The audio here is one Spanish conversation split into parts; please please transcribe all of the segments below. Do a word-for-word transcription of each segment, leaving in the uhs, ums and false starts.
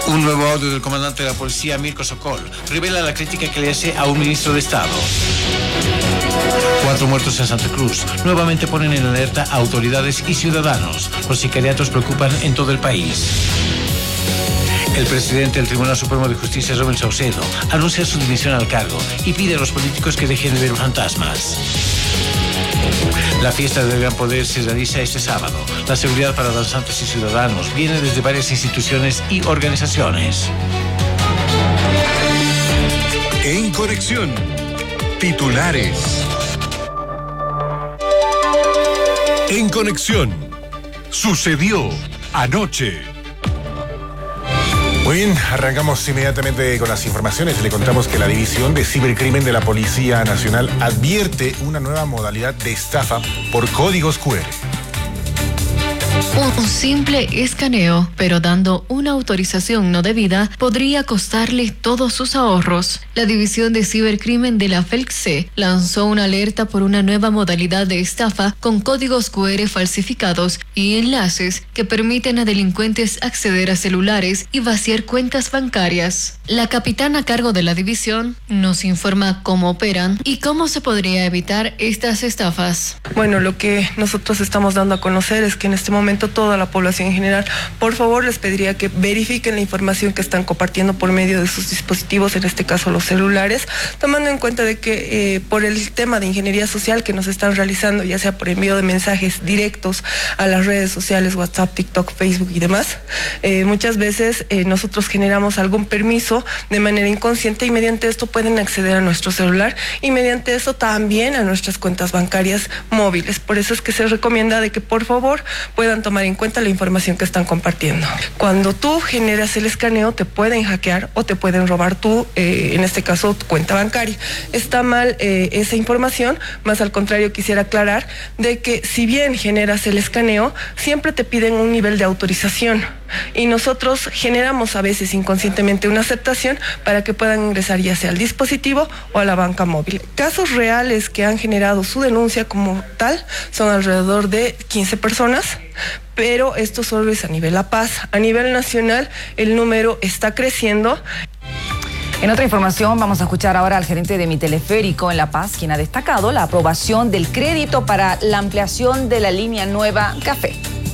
Un nuevo audio del comandante de la policía, Mirko Sokol, revela la crítica que le hace a un ministro de Estado. Cuatro muertos en Santa Cruz nuevamente ponen en alerta a autoridades y ciudadanos. Los sicariatos preocupan en todo el país. El presidente del Tribunal Supremo de Justicia, Rubén Saucedo, anuncia su dimisión al cargo y pide a los políticos que dejen de ver fantasmas. La fiesta del Gran Poder se realiza este sábado. La seguridad para danzantes y ciudadanos viene desde varias instituciones y organizaciones. En Conexión, titulares. En Conexión, sucedió anoche. Muy bien, arrancamos inmediatamente con las informaciones. Le contamos que la División de Cibercrimen de la Policía Nacional advierte una nueva modalidad de estafa por códigos cu erre. Un simple escaneo, pero dando una autorización no debida, podría costarle todos sus ahorros. La División de Cibercrimen de la FELCSE lanzó una alerta por una nueva modalidad de estafa con códigos cu erre falsificados y enlaces que permiten a delincuentes acceder a celulares y vaciar cuentas bancarias. La capitana a cargo de la división nos informa cómo operan y cómo se podría evitar estas estafas. Bueno, lo que nosotros estamos dando a conocer es que en este momento toda la población en general, por favor les pediría que verifiquen la información que están compartiendo por medio de sus dispositivos, en este caso los celulares, tomando en cuenta de que eh, por el tema de ingeniería social que nos están realizando, ya sea por envío de mensajes directos a las redes sociales, WhatsApp, TikTok, Facebook y demás, eh, muchas veces eh, nosotros generamos algún permiso de manera inconsciente y mediante esto pueden acceder a nuestro celular y mediante eso también a nuestras cuentas bancarias móviles. Por eso es que se recomienda de que por favor puedan tomar en cuenta la información que están compartiendo. Cuando tú generas el escaneo te pueden hackear o te pueden robar tu, eh, en este caso, tu cuenta bancaria. Está mal eh, esa información, más al contrario quisiera aclarar de que si bien generas el escaneo, siempre te piden un nivel de autorización y nosotros generamos a veces inconscientemente una aceptación para que puedan ingresar ya sea al dispositivo o a la banca móvil. Casos reales que han generado su denuncia como tal son alrededor de quince personas, pero esto solo es a nivel La Paz. A nivel nacional el número está creciendo. En otra información vamos a escuchar ahora al gerente de Mi Teleférico en La Paz, quien ha destacado la aprobación del crédito para la ampliación de la línea nueva Café.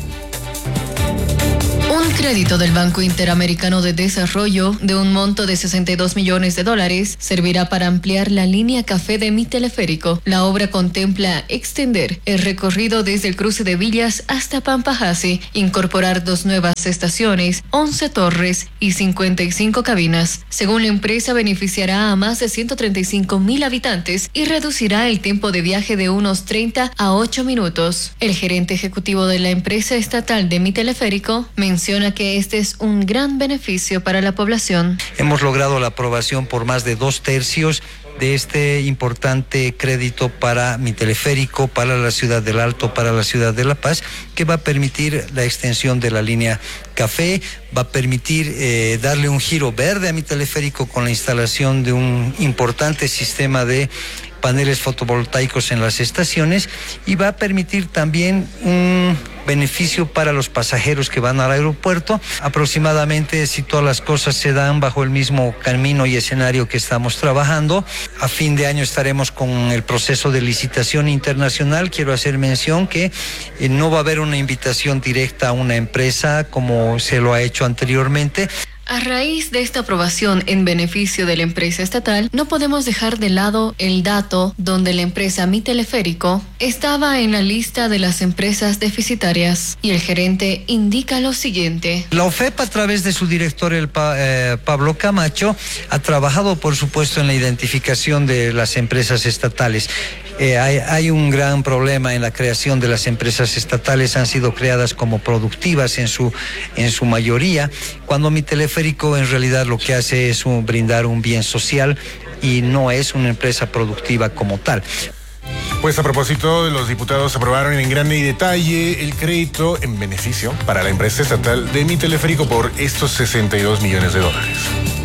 Un crédito del Banco Interamericano de Desarrollo de un monto de sesenta y dos millones de dólares servirá para ampliar la línea Café de Mi Teleférico. La obra contempla extender el recorrido desde el cruce de Villas hasta Pampajasi, incorporar dos nuevas estaciones, once torres y cincuenta y cinco cabinas. Según la empresa, beneficiará a más de ciento treinta y cinco mil habitantes y reducirá el tiempo de viaje de unos treinta a ocho minutos. El gerente ejecutivo de la empresa estatal de Mi Teleférico menciona que este es un gran beneficio para la población. Hemos logrado la aprobación por más de dos tercios de este importante crédito para Mi Teleférico, para la ciudad del Alto, para la ciudad de La Paz, que va a permitir la extensión de la línea Café, va a permitir eh, darle un giro verde a Mi Teleférico con la instalación de un importante sistema de paneles fotovoltaicos en las estaciones y va a permitir también un beneficio para los pasajeros que van al aeropuerto. Aproximadamente, si todas las cosas se dan bajo el mismo camino y escenario que estamos trabajando, a fin de año estaremos con el proceso de licitación internacional. Quiero hacer mención que eh, no va a haber una invitación directa a una empresa como se lo ha hecho anteriormente. A raíz de esta aprobación en beneficio de la empresa estatal, no podemos dejar de lado el dato donde la empresa Mi Teleférico estaba en la lista de las empresas deficitarias y el gerente indica lo siguiente. La O F E P, a través de su director, el pa, eh, Pablo Camacho, ha trabajado, por supuesto, en la identificación de las empresas estatales. Eh, hay, hay un gran problema en la creación de las empresas estatales, han sido creadas como productivas en su, en su mayoría, cuando Mi Teleférico en realidad lo que hace es un, brindar un bien social y no es una empresa productiva como tal. Pues a propósito, los diputados aprobaron en grande y detalle el crédito en beneficio para la empresa estatal de Mi Teleférico por estos sesenta y dos millones de dólares.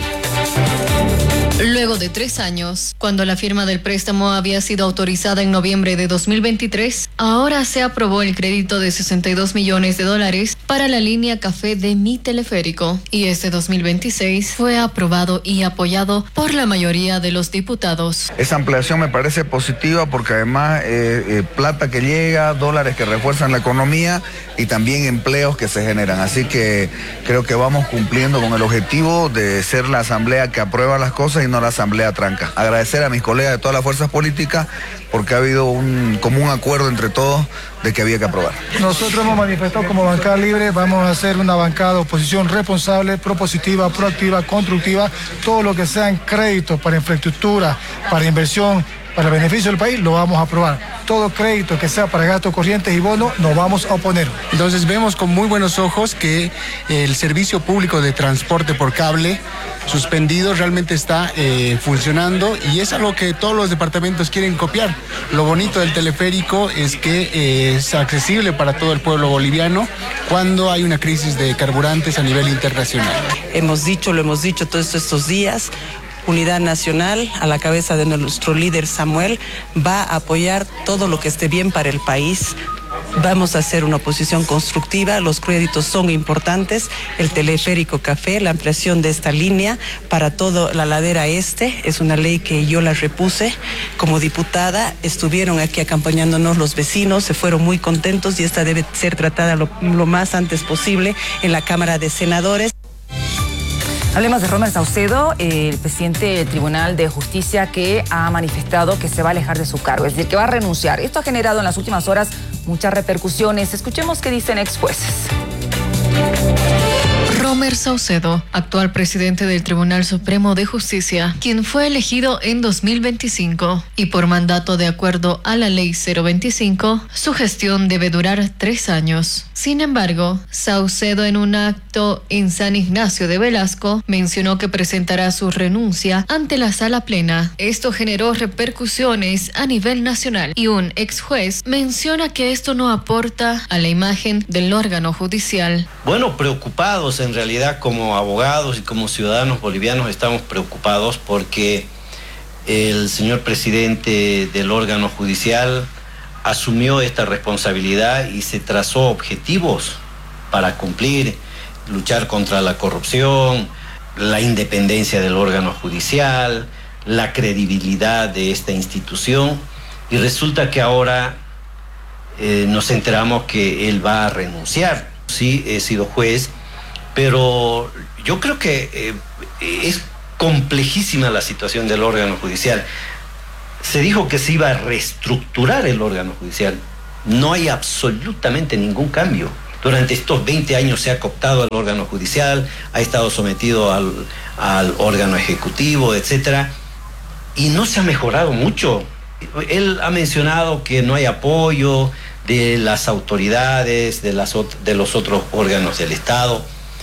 Luego de tres años, cuando la firma del préstamo había sido autorizada en noviembre de dos mil veintitrés, Ahora se aprobó el crédito de sesenta y dos millones de dólares para la línea café de Mi Teleférico y este dos mil veintiséis fue aprobado y apoyado por la mayoría de los diputados. Esa ampliación me parece positiva porque además eh, eh, plata que llega, dólares que refuerzan la economía y también empleos que se generan. Así que creo que vamos cumpliendo con el objetivo de ser la asamblea que aprueba las cosas y no la asamblea tranca. Agradecer a mis colegas de todas las fuerzas políticas porque ha habido un común acuerdo entre todos de que había que aprobar. Nosotros hemos manifestado como bancada libre, vamos a hacer una bancada de oposición responsable, propositiva, proactiva, constructiva, todo lo que sean créditos para infraestructura, para inversión, para el beneficio del país, lo vamos a aprobar. Todo crédito que sea para gastos corrientes y bonos, nos vamos a oponer. Entonces vemos con muy buenos ojos que el servicio público de transporte por cable suspendido realmente está eh, funcionando y es algo que todos los departamentos quieren copiar. Lo bonito del teleférico es que eh, es accesible para todo el pueblo boliviano cuando hay una crisis de carburantes a nivel internacional. Hemos dicho, lo hemos dicho todos estos días, Unidad Nacional, a la cabeza de nuestro líder Samuel, va a apoyar todo lo que esté bien para el país. Vamos a hacer una oposición constructiva, los créditos son importantes, el teleférico café, la ampliación de esta línea para toda la ladera este, es una ley que yo la repuse como diputada, estuvieron aquí acompañándonos los vecinos, se fueron muy contentos y esta debe ser tratada lo, lo más antes posible en la Cámara de Senadores. Hablemos de Romer Saucedo, el presidente del Tribunal de Justicia que ha manifestado que se va a alejar de su cargo, es decir, que va a renunciar. Esto ha generado en las últimas horas muchas repercusiones. Escuchemos qué dicen ex jueces. Romer Saucedo, actual presidente del Tribunal Supremo de Justicia, quien fue elegido en dos mil veinticinco y por mandato de acuerdo a la Ley cero veinticinco, su gestión debe durar tres años. Sin embargo, Saucedo en un acto en San Ignacio de Velasco mencionó que presentará su renuncia ante la Sala Plena. Esto generó repercusiones a nivel nacional y un ex juez menciona que esto no aporta a la imagen del órgano judicial. Bueno, preocupados en realidad como abogados y como ciudadanos bolivianos estamos preocupados porque el señor presidente del órgano judicial asumió esta responsabilidad y se trazó objetivos para cumplir, luchar contra la corrupción, la independencia del órgano judicial, la credibilidad de esta institución y resulta que ahora eh, nos enteramos que él va a renunciar. Sí, he sido juez, pero yo creo que eh, es complejísima la situación del órgano judicial. Se dijo que se iba a reestructurar el órgano judicial. No hay absolutamente ningún cambio. Durante estos veinte años se ha cooptado al órgano judicial, ha estado sometido al, al órgano ejecutivo, etcétera, y no se ha mejorado mucho. Él ha mencionado que no hay apoyo de las autoridades, de, las, de los otros órganos del Estado,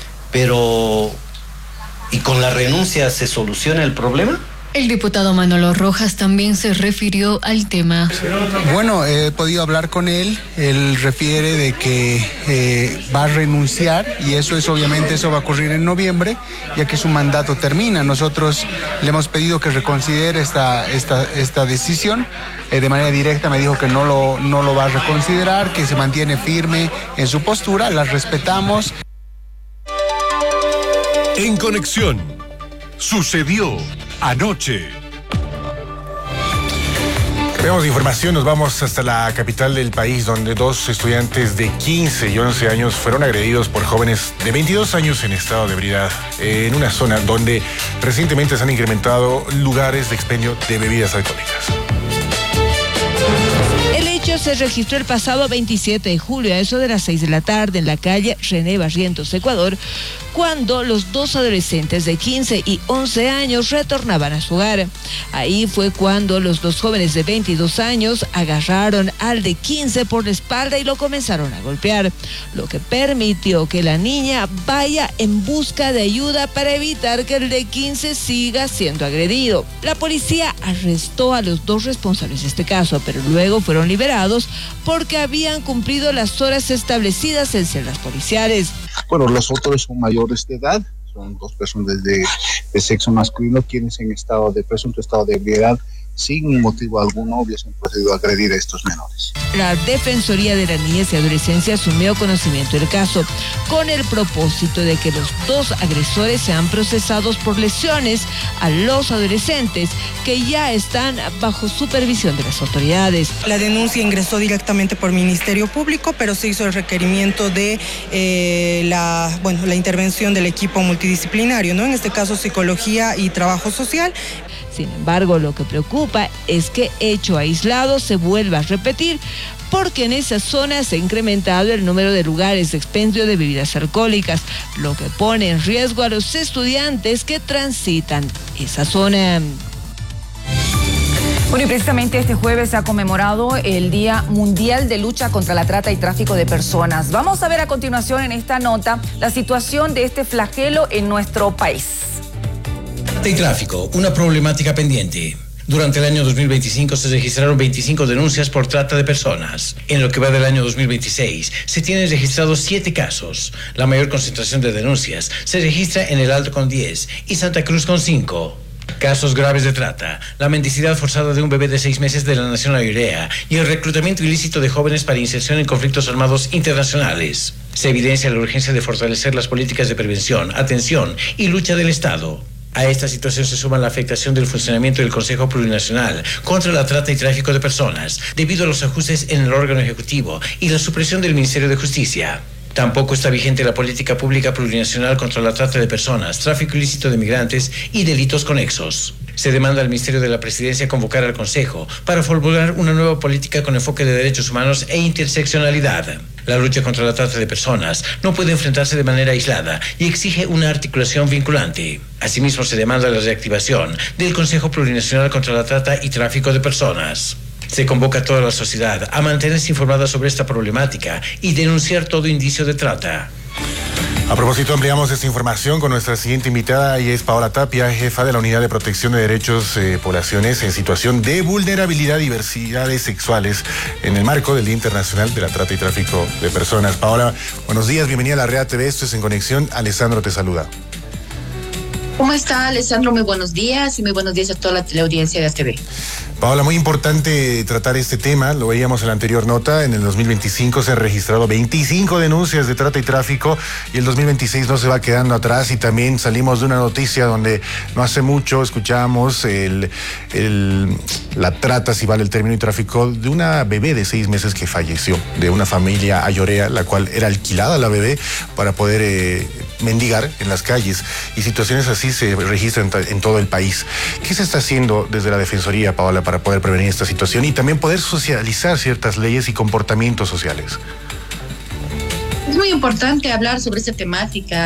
pero ¿y con la renuncia se soluciona el problema? El diputado Manolo Rojas también se refirió al tema. Bueno, he podido hablar con él, él refiere de que eh, va a renunciar y eso es obviamente, eso va a ocurrir en noviembre, ya que su mandato termina. Nosotros le hemos pedido que reconsidere esta, esta, esta decisión. Eh, de manera directa me dijo que no lo, no lo va a reconsiderar, que se mantiene firme en su postura, la respetamos. En Conexión, sucedió anoche. Tenemos información, nos vamos hasta la capital del país, donde dos estudiantes de quince y once años fueron agredidos por jóvenes de veintidós años en estado de ebriedad, en una zona donde recientemente se han incrementado lugares de expendio de bebidas alcohólicas. El hecho se registró el pasado veintisiete de julio a eso de las seis de la tarde en la calle René Barrientos, Ecuador, cuando los dos adolescentes de quince y once años retornaban a su hogar. Ahí fue cuando los dos jóvenes de veintidós años agarraron al de quince por la espalda y lo comenzaron a golpear, lo que permitió que la niña vaya en busca de ayuda para evitar que el de quince siga siendo agredido. La policía arrestó a los dos responsables de este caso, pero luego fueron liberados porque habían cumplido las horas establecidas en celdas policiales. Bueno, los autores son mayores de edad, son dos personas de, de sexo masculino quienes en estado de presunto estado de ebriedad sin motivo alguno hubiesen procedido a agredir a estos menores. La Defensoría de la Niñez y Adolescencia asumió conocimiento del caso con el propósito de que los dos agresores sean procesados por lesiones a los adolescentes que ya están bajo supervisión de las autoridades. La denuncia ingresó directamente por Ministerio Público, pero se hizo el requerimiento de eh, la, bueno, la intervención del equipo multidisciplinario, ¿no? En este caso psicología y trabajo social. Sin embargo, lo que preocupa es que hecho aislado se vuelva a repetir, porque en esa zona se ha incrementado el número de lugares de expendio de bebidas alcohólicas, lo que pone en riesgo a los estudiantes que transitan esa zona. Bueno, y precisamente este jueves se ha conmemorado el Día Mundial de Lucha contra la Trata y Tráfico de Personas. Vamos a ver a continuación en esta nota la situación de este flagelo en nuestro país. Trata y tráfico, una problemática pendiente. Durante el año dos mil veinticinco se registraron veinticinco denuncias por trata de personas. En lo que va del año dos mil veintiséis, se tienen registrados siete casos. La mayor concentración de denuncias se registra en El Alto con diez y Santa Cruz con cinco. Casos graves de trata, la mendicidad forzada de un bebé de seis meses de la nación ayorea y el reclutamiento ilícito de jóvenes para inserción en conflictos armados internacionales. Se evidencia la urgencia de fortalecer las políticas de prevención, atención y lucha del Estado. A esta situación se suma la afectación del funcionamiento del Consejo Plurinacional contra la Trata y Tráfico de Personas, debido a los ajustes en el órgano ejecutivo y la supresión del Ministerio de Justicia. Tampoco está vigente la política pública plurinacional contra la trata de personas, tráfico ilícito de migrantes y delitos conexos. Se demanda al Ministerio de la Presidencia convocar al Consejo para formular una nueva política con enfoque de derechos humanos e interseccionalidad. La lucha contra la trata de personas no puede enfrentarse de manera aislada y exige una articulación vinculante. Asimismo, se demanda la reactivación del Consejo Plurinacional contra la Trata y Tráfico de Personas. Se convoca a toda la sociedad a mantenerse informada sobre esta problemática y denunciar todo indicio de trata. A propósito, ampliamos esta información con nuestra siguiente invitada, y es Paola Tapia, jefa de la Unidad de Protección de Derechos de Poblaciones en situación de vulnerabilidad y diversidades sexuales en el marco del Día Internacional de la Trata y Tráfico de Personas. Paola, buenos días, bienvenida a la Rea T V, esto es En Conexión. Alessandro te saluda. ¿Cómo está, Alessandro? Muy buenos días y muy buenos días a toda la teleaudiencia de A T V. Paola, muy importante tratar este tema, lo veíamos en la anterior nota, en el dos mil veinticinco se han registrado veinticinco denuncias de trata y tráfico y el dos mil veintiséis no se va quedando atrás, y también salimos de una noticia donde no hace mucho escuchábamos el, el, la trata, si vale el término, y tráfico de una bebé de seis meses que falleció, de una familia ayorea, la cual era alquilada la bebé para poder eh, mendigar en las calles, y situaciones así se registran en todo el país. ¿Qué se está haciendo desde la Defensoría, Paola, para poder prevenir esta situación y también poder socializar ciertas leyes y comportamientos sociales? Es muy importante hablar sobre esta temática.